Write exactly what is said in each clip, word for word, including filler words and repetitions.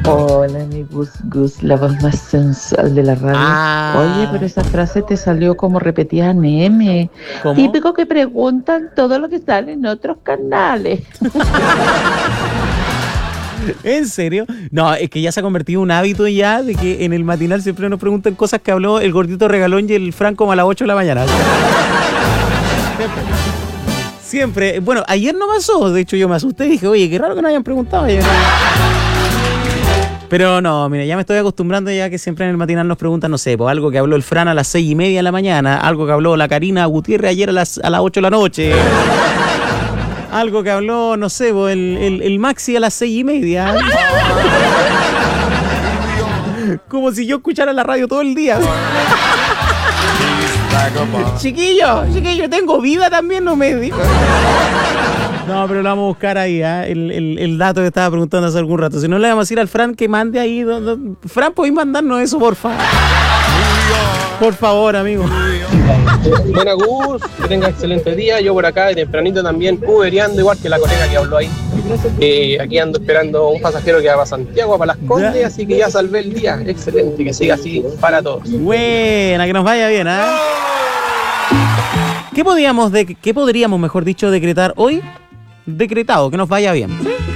Hola, mi Gus Gus, la voz más sensual de la radio. Ah. Oye, pero esa frase te salió como repetida en M. ¿Cómo? Típico que preguntan todo lo que sale en otros canales. ¿En serio? No, es que ya se ha convertido en un hábito ya de que en el matinal siempre nos preguntan cosas que habló el gordito regalón y el Franco como a las ocho de la mañana. Siempre. Siempre. Bueno, ayer no pasó. De hecho, yo me asusté y dije, oye, qué raro que no hayan preguntado ayer. Pero no, mira, ya me estoy acostumbrando ya que siempre en el matinal nos preguntan, no sé, pues algo que habló el Fran a las seis y media de la mañana, algo que habló la Karina Gutiérrez ayer a las, a las ocho de la noche. Algo que habló, no sé, el, el, el Maxi a las seis y media. Como si yo escuchara la radio todo el día. Chiquillo, chiquillo, tengo vida también, no me dijo. No, pero lo vamos a buscar ahí, ¿eh? el, el, el dato que estaba preguntando hace algún rato. Si no, le vamos a decir al Fran que mande ahí. Do, do. Fran, ¿podéis mandarnos eso, por favor? Por favor, amigo. Buena Gus, que tenga excelente día. Yo por acá de tempranito también uberiando, igual que la colega que habló ahí. Eh, aquí ando esperando un pasajero que va para Santiago, para Las Condes, Ya. así que ya salvé el día. Excelente, que siga así para todos. Buena, que nos vaya bien, ¿eh? ¿Qué podríamos, de, qué podríamos, mejor dicho, decretar hoy? Decretado, que nos vaya bien.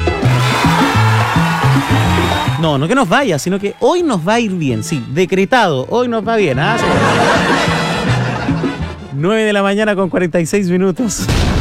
No, no que nos vaya, sino que hoy nos va a ir bien, sí, decretado, hoy nos va bien, ¿ah? Sí. nueve de la mañana con cuarenta y seis minutos.